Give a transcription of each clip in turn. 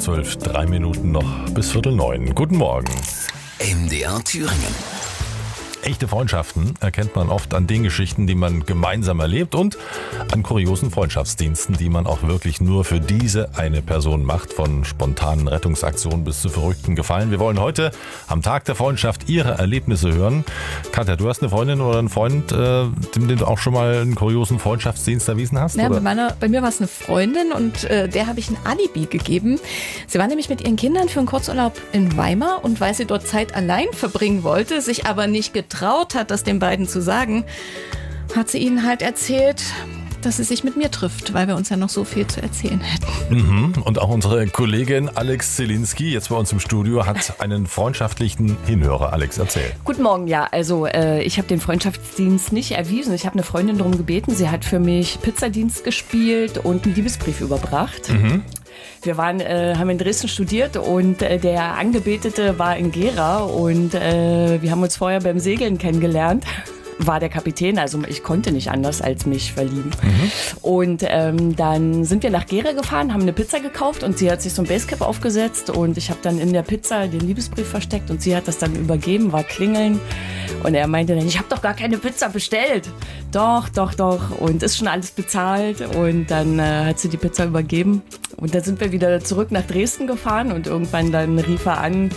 8:12, 3 Minuten noch bis 8:45. Guten Morgen. MDR Thüringen. Echte Freundschaften erkennt man oft an den Geschichten, die man gemeinsam erlebt und an kuriosen Freundschaftsdiensten, die man auch wirklich nur für diese eine Person macht, von spontanen Rettungsaktionen bis zu verrückten Gefallen. Wir wollen heute am Tag der Freundschaft Ihre Erlebnisse hören. Katja, du hast eine Freundin oder einen Freund, dem du auch schon mal einen kuriosen Freundschaftsdienst erwiesen hast? Ja, oder? bei mir war es eine Freundin und der habe ich ein Alibi gegeben. Sie war nämlich mit ihren Kindern für einen Kurzurlaub in Weimar und weil sie dort Zeit allein verbringen wollte, sich aber nicht getraut hat, das den beiden zu sagen, hat sie ihnen halt erzählt, dass sie sich mit mir trifft, weil wir uns ja noch so viel zu erzählen hätten. Und auch unsere Kollegin Alex Zielinski, jetzt bei uns im Studio, hat einen freundschaftlichen Hinhörer. Alex, erzähl. Guten Morgen, ja, also ich habe den Freundschaftsdienst nicht erwiesen. Ich habe eine Freundin darum gebeten, sie hat für mich Pizzadienst gespielt und einen Liebesbrief überbracht. Wir haben in Dresden studiert und der Angebetete war in Gera und wir haben uns vorher beim Segeln kennengelernt. War der Kapitän, also ich konnte nicht anders als mich verlieben. Und dann sind wir nach Gera gefahren, haben eine Pizza gekauft und sie hat sich so ein Basecap aufgesetzt und ich habe dann in der Pizza den Liebesbrief versteckt und sie hat das dann übergeben, war klingeln und er meinte dann, ich habe doch gar keine Pizza bestellt. Doch und ist schon alles bezahlt und dann hat sie die Pizza übergeben und dann sind wir wieder zurück nach Dresden gefahren und irgendwann dann rief er an.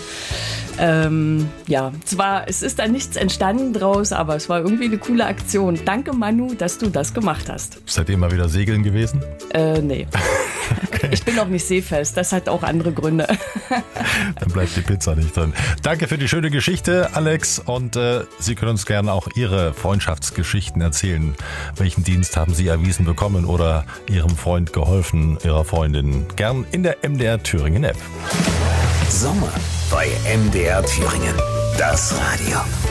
Es ist da nichts entstanden draus, aber es war irgendwie eine coole Aktion. Danke Manu, dass du das gemacht hast. Seitdem mal wieder segeln gewesen? Nee. Okay. Ich bin auch nicht seefest, das hat auch andere Gründe. Dann bleibt die Pizza nicht drin. Danke für die schöne Geschichte, Alex. Und Sie können uns gerne auch Ihre Freundschaftsgeschichten erzählen. Welchen Dienst haben Sie erwiesen bekommen oder Ihrem Freund geholfen, Ihrer Freundin? Gern in der MDR Thüringen App. Sommer bei MDR Thüringen. Das Radio.